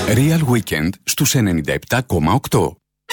Real Weekend στους 97,8.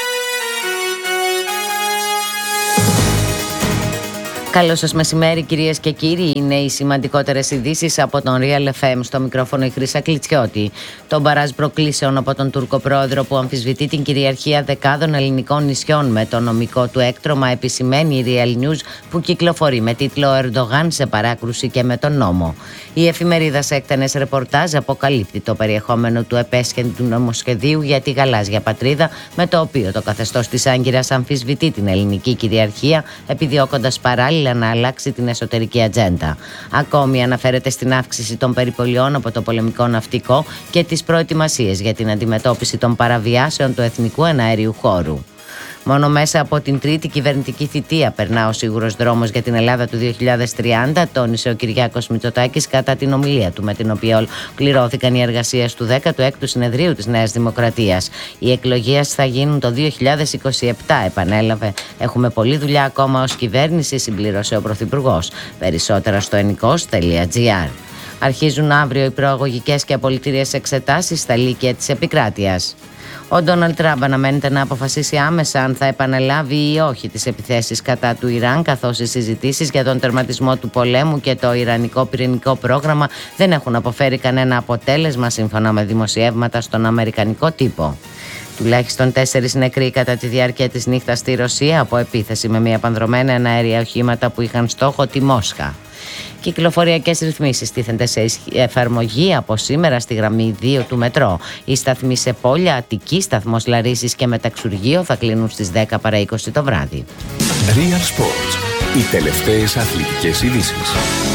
Καλό σας μεσημέρι, κυρίες και κύριοι. Είναι οι σημαντικότερες ειδήσεις από τον Real FM. Στο μικρόφωνο η Χρύσα Κλιτσιώτη. Το μπαράζ προκλήσεων από τον Τούρκο πρόεδρο που αμφισβητεί την κυριαρχία δεκάδων ελληνικών νησιών με το νομικό του έκτρωμα, επισημαίνει η Real News, που κυκλοφορεί με τίτλο «Ο Ερντογάν σε παράκρουση και με τον νόμο». Η εφημερίδα σε έκτενες ρεπορτάζ αποκαλύπτει το περιεχόμενο του επέσχεντου νομοσχεδίου για τη γαλάζια πατρίδα, με το οποίο το καθεστώς της Άγκυρας αμφισβητεί την ελληνική κυριαρχία, επιδιώκοντας παράλληλα να αλλάξει την εσωτερική ατζέντα. Ακόμη αναφέρεται στην αύξηση των περιπολιών από το πολεμικό ναυτικό και τις προετοιμασίες για την αντιμετώπιση των παραβιάσεων του εθνικού εναέριου χώρου. Μόνο μέσα από την τρίτη κυβερνητική θητεία περνά ο σίγουρος δρόμος για την Ελλάδα του 2030, τόνισε ο Κυριάκος Μητσοτάκης κατά την ομιλία του, με την οποία ολοκληρώθηκαν οι εργασίες του 16ου Συνεδρίου της Νέας Δημοκρατίας. Οι εκλογές θα γίνουν το 2027, επανέλαβε. Έχουμε πολλή δουλειά ακόμα ως κυβέρνηση, συμπλήρωσε ο Πρωθυπουργός. Περισσότερα στο ennikos.gr. Αρχίζουν αύριο οι προαγωγικές και απολυτήριες εξετάσεις στα λύκεια της επικράτειας. Ο Ντόναλντ Τραμπ αναμένεται να αποφασίσει άμεσα αν θα επαναλάβει ή όχι τις επιθέσεις κατά του Ιράν, καθώς οι συζητήσεις για τον τερματισμό του πολέμου και το ιρανικό πυρηνικό πρόγραμμα δεν έχουν αποφέρει κανένα αποτέλεσμα, σύμφωνα με δημοσιεύματα στον αμερικανικό τύπο. Τουλάχιστον 4 νεκροί κατά τη διάρκεια της νύχτας στη Ρωσία από επίθεση με μια πανδρομένα εναέρια οχήματα που είχαν στόχο τη Μόσχα. Κυκλοφοριακές ρυθμίσεις τίθενται σε εφαρμογή από σήμερα στη γραμμή 2 του μετρό. Οι σταθμοί σε Πόλια, Αττική, σταθμός Λαρίσης και Μεταξουργείο θα κλείνουν στις 10 παρά 20 το βράδυ. Real Sports. Οι τελευταίες αθλητικές ειδήσεις.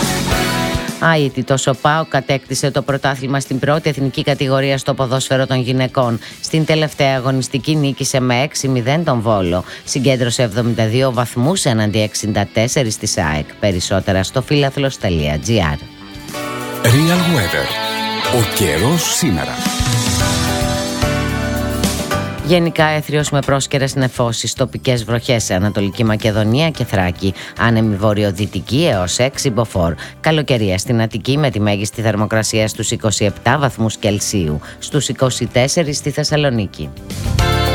Αίτητος ο ΠΑΟΚ κατέκτησε το πρωτάθλημα στην πρώτη εθνική κατηγορία στο ποδόσφαιρο των γυναικών. Στην τελευταία αγωνιστική νίκησε με 6-0 τον Βόλο. Συγκέντρωσε 72 βαθμούς έναντι 64 της ΑΕΚ. Περισσότερα στο philathlos.gr. Real Weather. Ο καιρός σήμερα. Γενικά έθριος με πρόσκαιρες νεφώσεις, τοπικές βροχές σε Ανατολική Μακεδονία και Θράκη. Άνεμη βορειοδυτική έως 6 μποφόρ. Καλοκαιρία στην Αττική με τη μέγιστη θερμοκρασία στους 27 βαθμούς Κελσίου. Στους 24 στη Θεσσαλονίκη.